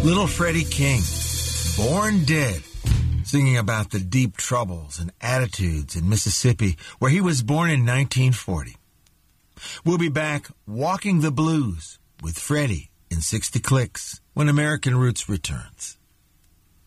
Little Freddie King, Born Dead, singing about the deep troubles and attitudes in Mississippi, where he was born in 1940. We'll be back walking the blues with Freddie in 60 Clicks when American Roots returns.